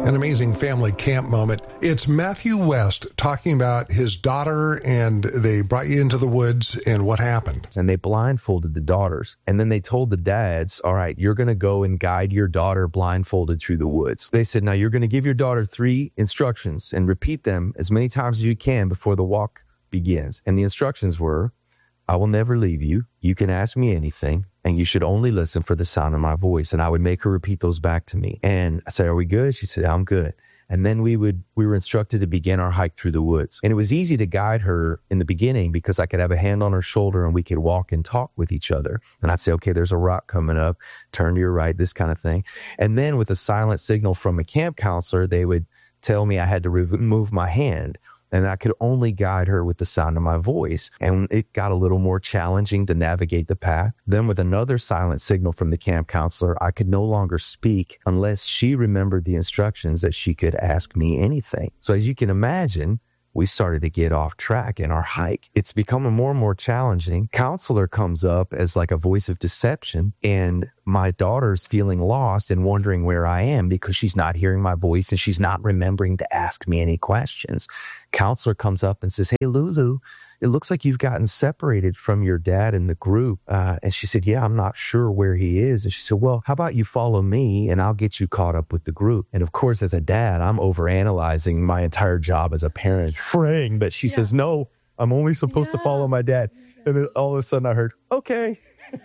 An amazing family camp moment. It's Matthew West talking about his daughter, and they brought you into the woods, and what happened. And they blindfolded the daughters. And then they told the dads, all right, you're going to go and guide your daughter blindfolded through the woods. They said, now you're going to give your daughter 3 instructions and repeat them as many times as you can before the walk begins. And the instructions were, I will never leave you. You can ask me anything, and you should only listen for the sound of my voice. And I would make her repeat those back to me. And I said, are we good? She said, I'm good. And then we were instructed to begin our hike through the woods. And it was easy to guide her in the beginning because I could have a hand on her shoulder and we could walk and talk with each other. And I'd say, okay, there's a rock coming up, turn to your right, this kind of thing. And then with a silent signal from a camp counselor, they would tell me I had to remove my hand. And I could only guide her with the sound of my voice. And it got a little more challenging to navigate the path. Then with another silent signal from the camp counselor, I could no longer speak unless she remembered the instructions that she could ask me anything. So as you can imagine, we started to get off track in our hike. It's becoming more and more challenging. Counselor comes up as like a voice of deception, and my daughter's feeling lost and wondering where I am because she's not hearing my voice and she's not remembering to ask me any questions. Counselor comes up and says, hey, Lulu, it looks like you've gotten separated from your dad in the group. And she said, yeah, I'm not sure where he is. And she said, well, how about you follow me and I'll get you caught up with the group. And of course, as a dad, I'm overanalyzing my entire job as a parent, praying that she says, no, I'm only supposed to follow my dad. And then all of a sudden I heard, okay.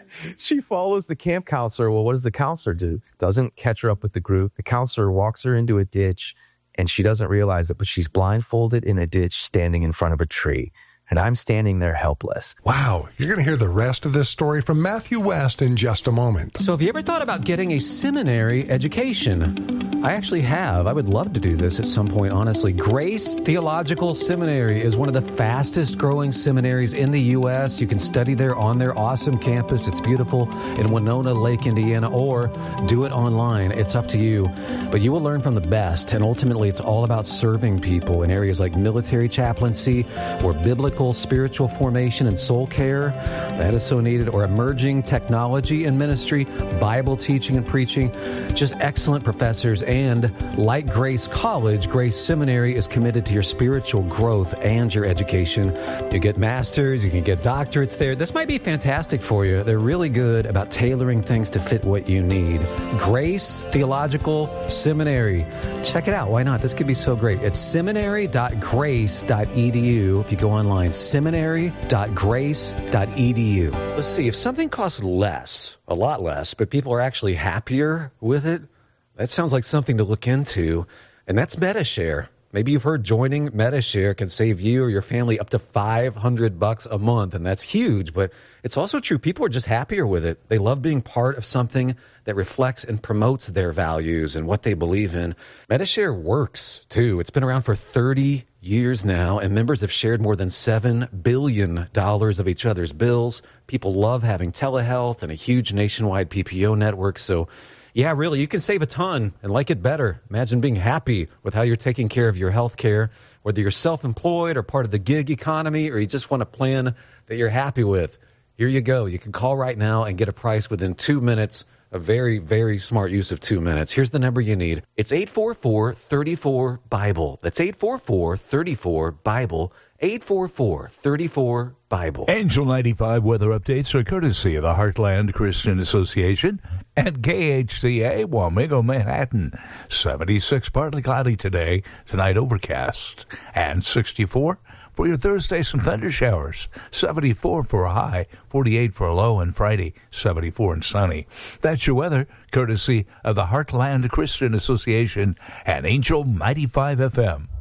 She follows the camp counselor. Well, what does the counselor do? Doesn't catch her up with the group. The counselor walks her into a ditch and she doesn't realize it, but she's blindfolded in a ditch standing in front of a tree. And I'm standing there helpless. Wow. You're going to hear the rest of this story from Matthew West in just a moment. So have you ever thought about getting a seminary education? I actually have. I would love to do this at some point, honestly. Grace Theological Seminary is one of the fastest growing seminaries in the U.S. You can study there on their awesome campus. It's beautiful in Winona Lake, Indiana, or do it online. It's up to you. But you will learn from the best. And ultimately, it's all about serving people in areas like military chaplaincy or biblical spiritual formation and soul care. That is so needed. Or emerging technology and ministry, Bible teaching and preaching. Just excellent professors. And like Grace College, Grace Seminary is committed to your spiritual growth and your education. You get masters, you can get doctorates there. This might be fantastic for you. They're really good about tailoring things to fit what you need. Grace Theological Seminary. Check it out. Why not? This could be so great. It's seminary.grace.edu if you go online. Seminary.grace.edu. Let's see. If something costs less, a lot less, but people are actually happier with it, that sounds like something to look into, and that's Medi-Share. Maybe you've heard joining Medi-Share can save you or your family up to $500 a month, and that's huge, but it's also true. People are just happier with it. They love being part of something that reflects and promotes their values and what they believe in. Medi-Share works, too. It's been around for 30 years now, and members have shared more than $7 billion of each other's bills. People love having telehealth and a huge nationwide PPO network, so yeah, really, you can save a ton and like it better. Imagine being happy with how you're taking care of your health care, whether you're self-employed or part of the gig economy, or you just want a plan that you're happy with. Here you go. You can call right now and get a price within 2 minutes. A very, very smart use of 2 minutes. Here's the number you need. It's 844-34-BIBLE. That's 844-34-BIBLE. 844-34-BIBLE. Angel 95 weather updates are courtesy of the Heartland Christian Association and KHCA Wamego, Manhattan. 76 partly cloudy today, tonight overcast, and 64 for your Thursday, some thunder showers. 74 for a high, 48 for a low, and Friday, 74 and sunny. That's your weather, courtesy of the Heartland Christian Association and Angel 95 FM.